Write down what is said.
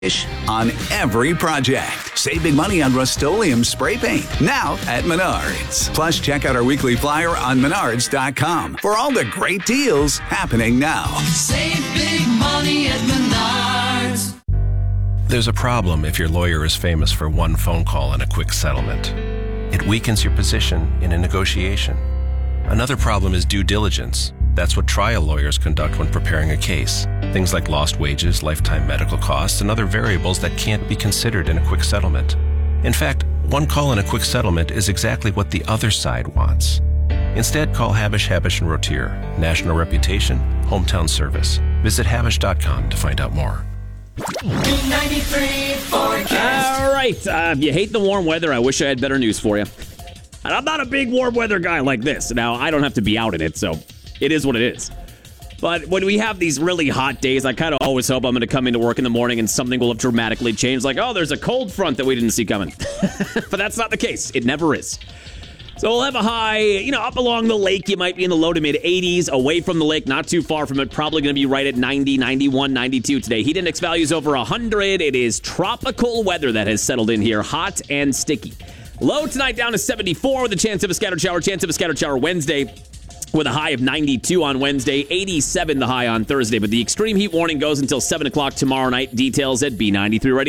on every project. Save big money on Rust-Oleum spray paint now at Menards. Plus, check out our weekly flyer on Menards.com for all the great deals happening now. Save big money at Menards. There's a problem if your lawyer is famous for one phone call and a quick settlement. It weakens your position in a negotiation. Another problem is due diligence. That's what trial lawyers conduct when preparing a case. Things like lost wages, lifetime medical costs, and other variables that can't be considered in a quick settlement. In fact, one call and a quick settlement is exactly what the other side wants. Instead, call Habush, Habush & Rotier. National reputation, hometown service. Visit Habush.com to find out more. B93 forecast. All right. You hate the warm weather. I wish I had better news for you. And I'm not a big warm weather guy like this. Now, I don't have to be out in it, so it is what it is. But when we have these really hot days, I kind of always hope I'm going to come into work in the morning and something will have dramatically changed. Like, oh, there's a cold front that we didn't see coming. But that's not the case. It never is. So we'll have a high, up along the lake. You might be in the low to mid 80s. Away from the lake, not too far from it. Probably going to be right at 90, 91, 92 today. Heat index values over 100. It is tropical weather that has settled in here. Hot and sticky. Low tonight down to 74 with a chance of a scattered shower. Chance of a scattered shower Wednesday with a high of 92 on Wednesday. 87 the high on Thursday. But the extreme heat warning goes until 7 o'clock tomorrow night. Details at B93 Radio.